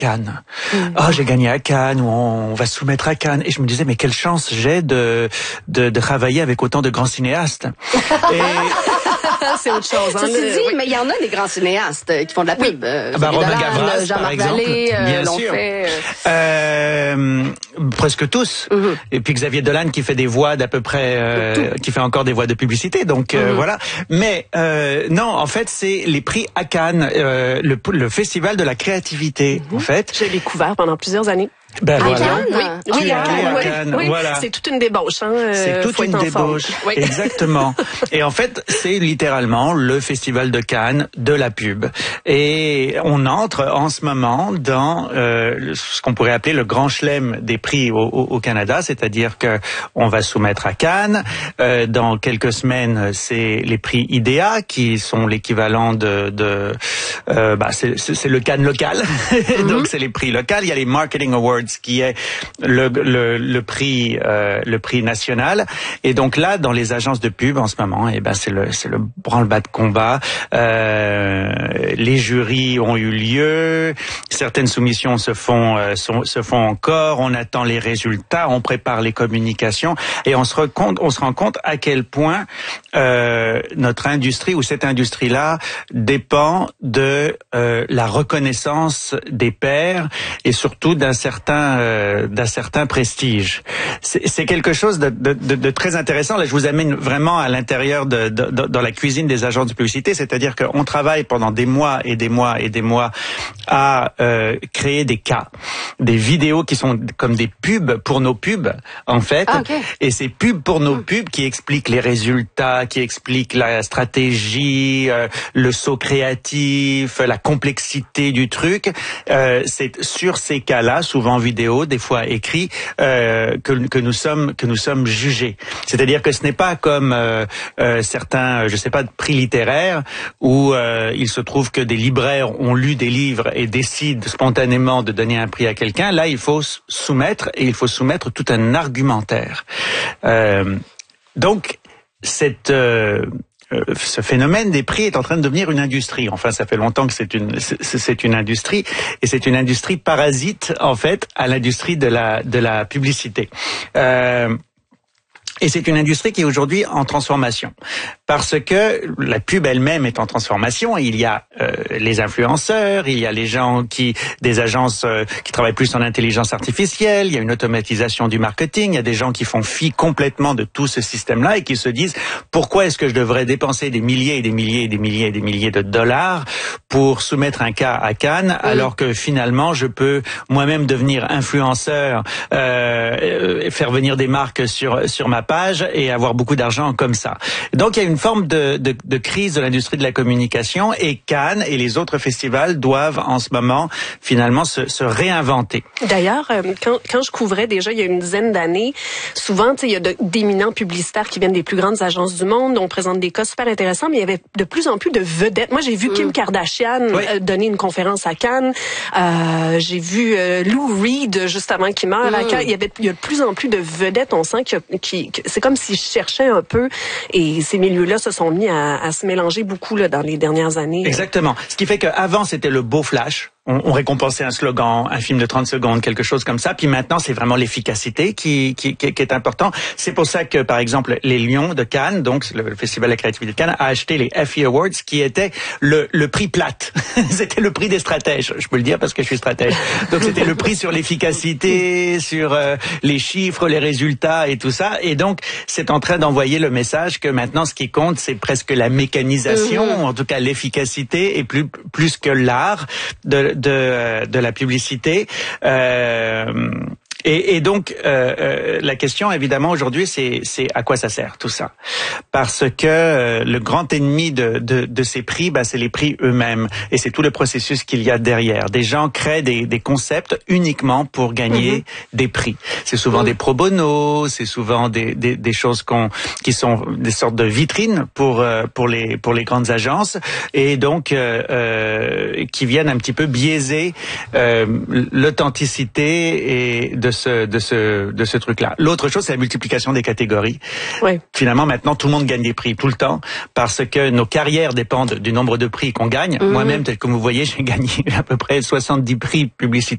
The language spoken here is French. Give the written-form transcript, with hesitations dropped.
Cannes. Ah, j'ai gagné à Cannes, ou on va soumettre à Cannes. Et je me disais, mais quelle chance j'ai de travailler avec autant de grands cinéastes. Et c'est autre chose. Ceci dit, mais il y en a des grands cinéastes qui font de la pub. Romain Gavras, Jean-Marc Vallée, bien l'ont sûr. fait. Presque tous. Et puis Xavier Dolan qui fait des voix d'à peu près, qui fait encore des voix de publicité. Donc voilà. Mais non, en fait, c'est les prix à Cannes, le festival de la créativité. En fait, je l'ai couvert pendant plusieurs années. Ben voilà. Cannes? Oui, à Cannes. oui. Voilà. C'est toute une débauche. Hein, c'est toute une débauche. Oui. Exactement. Et en fait, c'est littéralement le festival de Cannes de la pub. Et on entre en ce moment dans ce qu'on pourrait appeler le grand chelem des prix au Canada, c'est-à-dire que on va soumettre à Cannes. Dans quelques semaines, c'est les prix IDEA qui sont l'équivalent c'est le Cannes local. Donc c'est les prix locaux. Il y a les Marketing Awards qui est le prix national. Et donc là, dans les agences de pub en ce moment, c'est le branle-bas de combat. Les jurys ont eu lieu, certaines soumissions se font encore. On attend les résultats, on prépare les communications et on se rend compte à quel point notre industrie ou cette industrie-là dépend de la reconnaissance des pairs et surtout d'un certain prestige. C'est quelque chose de très intéressant. Là, je vous amène vraiment à l'intérieur dans la cuisine des agences de publicité, c'est-à-dire qu'on travaille pendant des mois et des mois et des mois à créer des cas, des vidéos qui sont comme des pubs pour nos pubs, en fait. Ah, okay. Et ces pubs pour nos pubs qui expliquent les résultats, qui expliquent la stratégie, le saut créatif, la complexité du truc. C'est sur ces cas-là, souvent vidéo, des fois écrit, que nous sommes jugés. C'est-à-dire que ce n'est pas comme certains, prix littéraires où il se trouve que des libraires ont lu des livres et décident spontanément de donner un prix à quelqu'un. Là, il faut soumettre tout un argumentaire. Donc, ce phénomène des prix est en train de devenir une industrie. Enfin, ça fait longtemps que c'est une industrie, et c'est une industrie parasite en fait à l'industrie de la publicité. Et c'est une industrie qui est aujourd'hui en transformation, parce que la pub elle-même est en transformation. Il y a les influenceurs, il y a des agences qui travaillent plus en intelligence artificielle, il y a une automatisation du marketing, il y a des gens qui font fi complètement de tout ce système-là et qui se disent pourquoi est-ce que je devrais dépenser des milliers et des milliers et des milliers et des milliers de dollars pour soumettre un cas à Cannes, alors que finalement je peux moi-même devenir influenceur, faire venir des marques sur ma page et avoir beaucoup d'argent comme ça. Donc il y a une forme de crise de l'industrie de la communication, et Cannes et les autres festivals doivent en ce moment finalement se réinventer. D'ailleurs, quand je couvrais déjà il y a une dizaine d'années, souvent il y a d'éminents publicitaires qui viennent des plus grandes agences du monde, on présente des cas super intéressants, mais il y avait de plus en plus de vedettes. Moi j'ai vu Kim Kardashian donner une conférence à Cannes, j'ai vu Lou Reed justement qui meurt à Cannes. Il y a de plus en plus de vedettes, on sent que c'est comme s'ils cherchaient un peu, et ces milieux-là se sont mis à se mélanger beaucoup là, dans les dernières années. Exactement. Ce qui fait qu'avant, c'était le beau flash. On récompensait un slogan, un film de 30 secondes, quelque chose comme ça. Puis maintenant, c'est vraiment l'efficacité qui est important. C'est pour ça que, par exemple, les Lions de Cannes, donc le Festival de la créativité de Cannes, a acheté les Effie Awards, qui était le prix plate. C'était le prix des stratèges. Je peux le dire parce que je suis stratège. Donc c'était le prix sur l'efficacité, sur les chiffres, les résultats et tout ça. Et donc, c'est en train d'envoyer le message que maintenant, ce qui compte, c'est presque la mécanisation, en tout cas l'efficacité, et plus que l'art de la publicité. Et donc la question évidemment aujourd'hui c'est à quoi ça sert tout ça, parce que le grand ennemi de ces prix, c'est les prix eux-mêmes, et c'est tout le processus qu'il y a derrière. Des gens créent des concepts uniquement pour gagner des prix. C'est souvent des pro bono, c'est souvent des choses qui sont des sortes de vitrines pour les grandes agences, et donc qui viennent un petit peu biaiser l'authenticité et de ce truc-là. L'autre chose, c'est la multiplication des catégories. Oui. Finalement, maintenant, tout le monde gagne des prix tout le temps, parce que nos carrières dépendent du nombre de prix qu'on gagne. Moi-même, tel que vous voyez, j'ai gagné à peu près 70 prix publicitaires